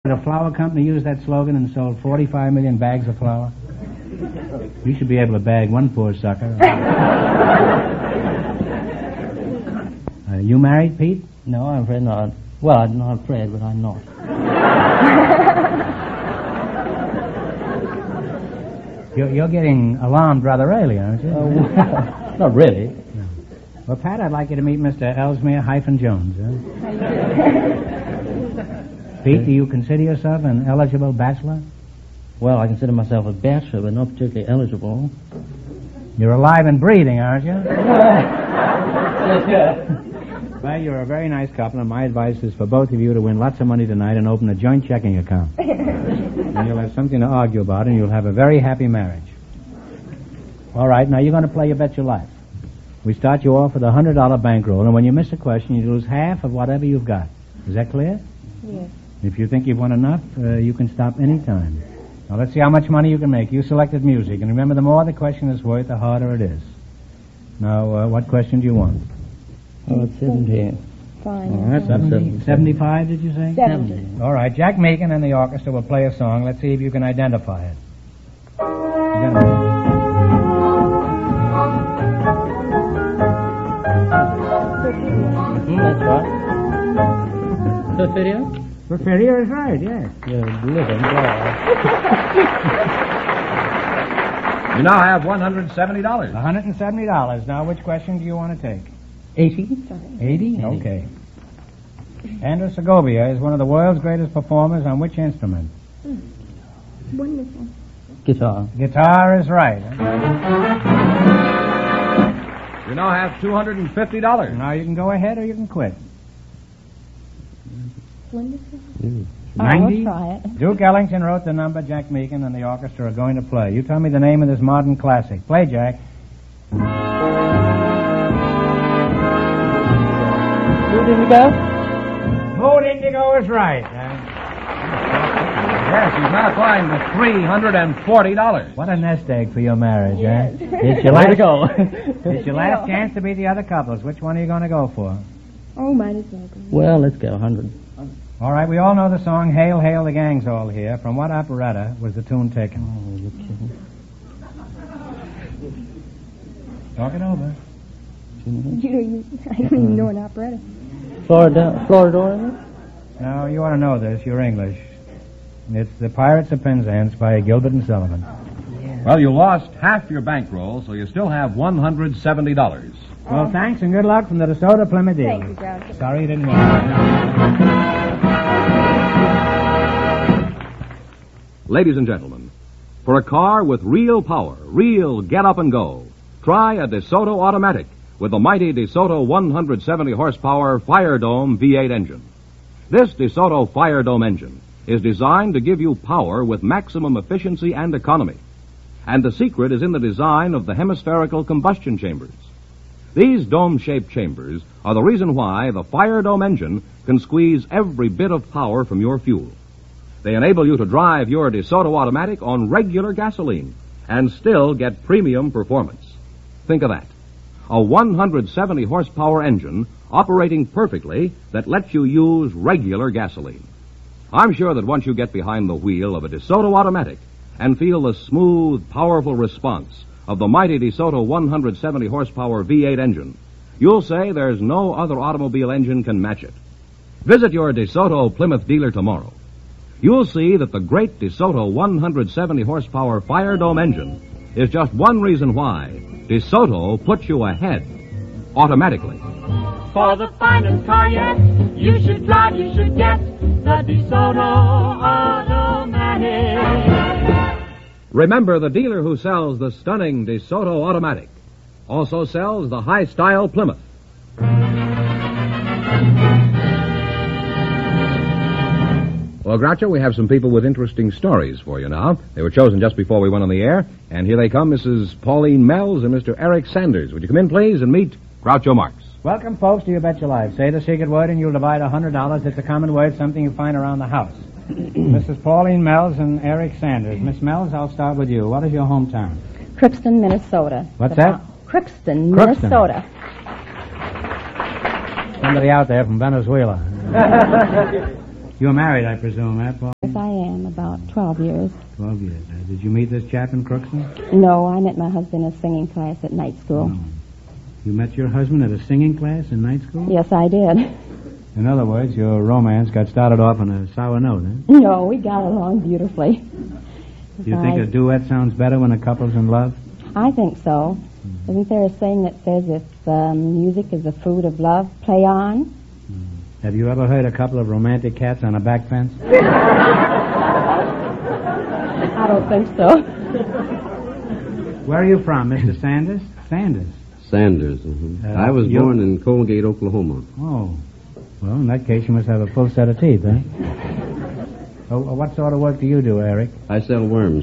The flour company used that slogan and sold 45 million bags of flour. You should be able to bag one poor sucker. You married, Pete? No, I'm afraid not. Well, I'm not afraid, but I'm not. You're getting alarmed rather early, aren't you? Well, not really. No. Well, Pat, I'd like you to meet Mr. Ellesmere-Jones. Pete, do you consider yourself an eligible bachelor? Well, I consider myself a bachelor, but not particularly eligible. You're alive and breathing, aren't you? Well, you're a very nice couple, and my advice is for both of you to win lots of money tonight and open a joint checking account. And you'll have something to argue about, and you'll have a very happy marriage. All right, now you're going to play You Bet Your Life. We start you off with a $100 bankroll, and when you miss a question, you lose half of whatever you've got. Is that clear? Yes. If you think you've won enough, you can stop any time. Now, let's see how much money you can make. You selected music, and remember, the more the question is worth, the harder it is. Now, what question do you want? Oh, it's 70. Fine. Oh, that's 70. 75, did you say? 70. All right, Jack Meakin and the orchestra will play a song. Let's see if you can identify it. That's right. Porfirio? Porfirio is right, yes. You're living glad. You now have $170. $170. Now, which question do you want to take? 80? 80? Okay. Andrew Segovia is one of the world's greatest performers on which instrument? Wonderful. Guitar. Guitar is right. You now have $250. Now you can go ahead or you can quit. Wonderful. 90? We'll try it. Duke Ellington wrote the number Jack Meakin and the orchestra are going to play. You tell me the name of this modern classic. Play, Jack. Mood Indigo? Mood Indigo is right. Yes, he's now applying the $340. What a nest egg for your marriage, Yes. It's your Way to last go. It's your last chance to beat the other couples. Which one are you going to go for? Oh, might as well go. Well, let's go 100. All right, we all know the song Hail, Hail, the Gang's All Here. From what operetta was the tune taken? Oh, you're kidding. Talk it over. I don't even know an operetta. Floridor? Now, you ought to know this. You're English. It's The Pirates of Penzance by Gilbert and Sullivan. Well, you lost half your bankroll, so you still have $170. Well, thanks and good luck from the DeSoto Plymouth Eagle. Thank you, Groucho. Sorry you didn't win. Ladies and gentlemen, for a car with real power, real get up and go, try a DeSoto automatic with the mighty DeSoto 170 horsepower Fire Dome V8 engine. This DeSoto Fire Dome engine is designed to give you power with maximum efficiency and economy. And the secret is in the design of the hemispherical combustion chambers. These dome-shaped chambers are the reason why the Fire Dome engine can squeeze every bit of power from your fuel. They enable you to drive your DeSoto automatic on regular gasoline and still get premium performance. Think of that. A 170 horsepower engine operating perfectly that lets you use regular gasoline. I'm sure that once you get behind the wheel of a DeSoto automatic and feel the smooth, powerful response of the mighty DeSoto 170 horsepower V8 engine, you'll say there's no other automobile engine can match it. Visit your DeSoto Plymouth dealer tomorrow. You'll see that the great DeSoto 170 horsepower Fire Dome engine is just one reason why DeSoto puts you ahead automatically. For the finest car yet, you should drive, you should get the DeSoto Automatic. Remember, the dealer who sells the stunning DeSoto Automatic also sells the high-style Plymouth. Well, Groucho, we have some people with interesting stories for you now. They were chosen just before we went on the air, and here they come, Mrs. Pauline Mells and Mr. Eric Sanders. Would you come in, please, and meet Groucho Marx? Welcome, folks, to You Bet Your Life. Say the secret word and you'll divide $100. It's a common word, something you find around the house. Mrs. Pauline Mells and Eric Sanders. Miss Mells, I'll start with you. What is your hometown? Crookston, Minnesota. What's that? Crookston, Crookston. Minnesota. Somebody out there from Venezuela. You're married, I presume, eh, Paul? Yes, I am. About 12 years. 12 years. Did you meet this chap in Crookston? No, I met my husband in a singing class at night school. No. You met your husband at a singing class in night school? Yes, I did. In other words, your romance got started off on a sour note, eh? No, we got along beautifully. Do you think a duet sounds better when a couple's in love? I think so. Isn't there a saying that says if music is the fruit of love, play on? Have you ever heard a couple of romantic cats on a back fence? I don't think so. Where are you from, Mr. Sanders? Sanders. Sanders. I was born in Colgate, Oklahoma. Oh. Well, in that case, you must have a full set of teeth, eh? Oh, what sort of work do you do, Eric? I sell worms.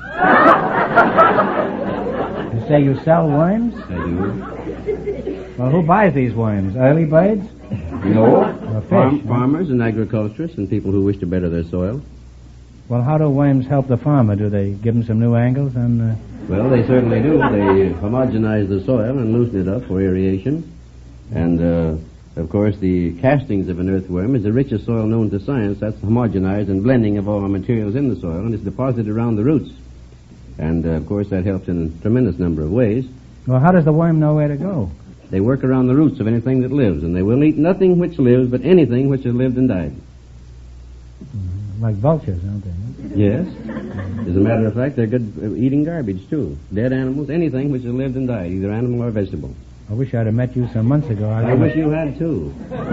You say you sell worms? I do. Well, who buys these worms? Early birds? No. Or fish? Farmers and agriculturists and people who wish to better their soil. Well, how do worms help the farmer? Do they give him some new angles? Well, they certainly do. They homogenize the soil and loosen it up for aeration. And, of course, the castings of an earthworm is the richest soil known to science. That's homogenized and blending of all the materials in the soil, and it's deposited around the roots. And, of course, that helps in a tremendous number of ways. Well, how does the worm know where to go? They work around the roots of anything that lives, and they will eat nothing which lives but anything which has lived and died. Like vultures, aren't they? Yes. As a matter of fact, they're good at eating garbage, too. Dead animals, anything which has lived and died, either animal or vegetable. I wish I'd have met you some months ago. I wish you had, too.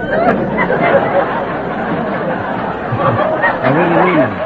I really mean that.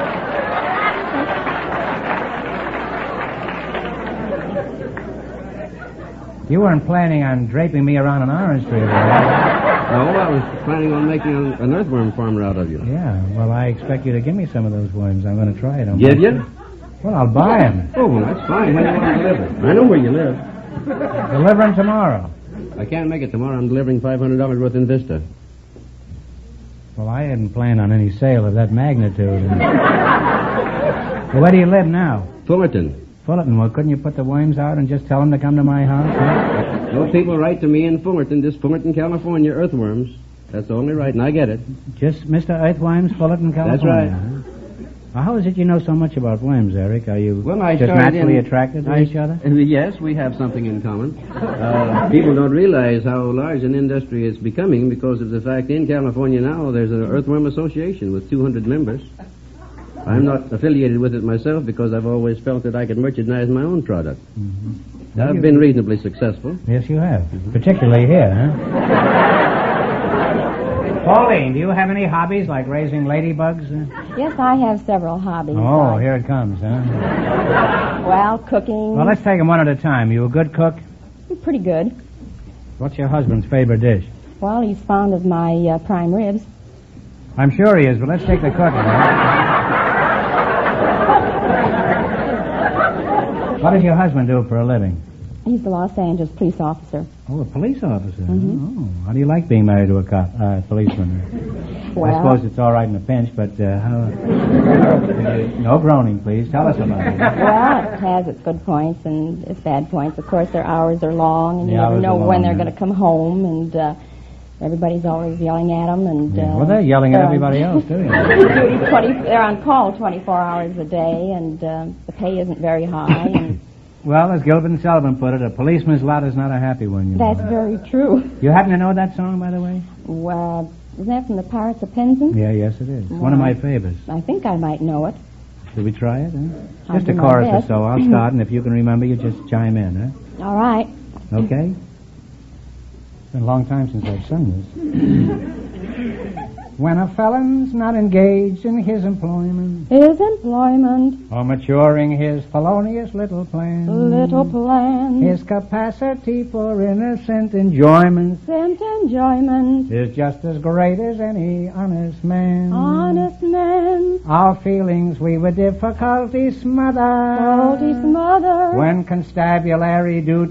You weren't planning on draping me around an orange tree, were you? No, I was planning on making an earthworm farmer out of you. Yeah, well, I expect you to give me some of those worms. I'm going to try it. Give you? Well, I'll buy them. Oh, well, that's fine. When do you want to deliver? I know where you live. Deliver them tomorrow. I can't make it tomorrow. I'm delivering $500 worth in Vista. Well, I hadn't planned on any sale of that magnitude. Well, where do you live now? Fullerton. Fullerton. Well, couldn't you put the worms out and just tell them to come to my house? Huh? No people write to me in Fullerton, just Fullerton, California, earthworms. That's only right, and I get it. Just Mr. Earthworms, Fullerton, California. That's right. Huh? Well, how is it you know so much about worms, Eric? Are you I just naturally attracted to each other? Yes, we have something in common. People don't realize how large an industry it's becoming because of the fact in California now there's an earthworm association with 200 members. I'm not affiliated with it myself because I've always felt that I could merchandise my own product. Mm-hmm. I've been reasonably successful. Yes, you have. Particularly here, huh? Pauline, do you have any hobbies like raising ladybugs? Yes, I have several hobbies. Oh, here it comes, huh? Well, cooking. Well, let's take them one at a time. You a good cook? Pretty good. What's your husband's favorite dish? Well, he's fond of my prime ribs. I'm sure he is, but let's take the cooking, huh? What does your husband do for a living? He's the Los Angeles police officer. Oh, a police officer. Mm-hmm. Oh, how do you like being married to a policeman? Well, I suppose it's all right in a pinch, but how... No groaning, please. Tell us about it. Well, it has its good points and its bad points. Of course, their hours are long, and you never know when they're going to come home, and everybody's always yelling at them. And well, they're yelling at everybody else, too. They're on call 24 hours a day, and the pay isn't very high. And well, as Gilbert and Sullivan put it, a policeman's lot is not a happy one. You know. That's very true. You happen to know that song, by the way? Well, isn't that from the Pirates of Penzance? Yeah, yes, it is. It's one of my favorites. I think I might know it. Should we try it? Huh? I'll Just a do my chorus or best. so. I'll start, and if you can remember, you just chime in, huh? All right. Okay? It's been a long time since I've sung this. When a felon's not engaged in his employment, or maturing his felonious little plan, his capacity for innocent enjoyment, is just as great as any honest man. Our feelings we with difficulty smother, when constabulary duty